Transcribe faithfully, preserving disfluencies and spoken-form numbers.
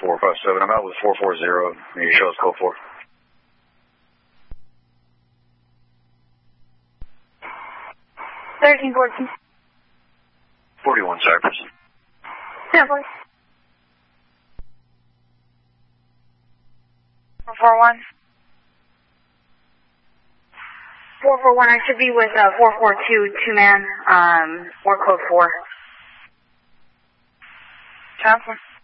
four five seven. I'm out with four four zero. Your show is code four. thirteen fourteen. forty-one Cypress. Yeah, please. four four one. four four one, I should be with uh, four four two, two-man, um, or code four. Transfer.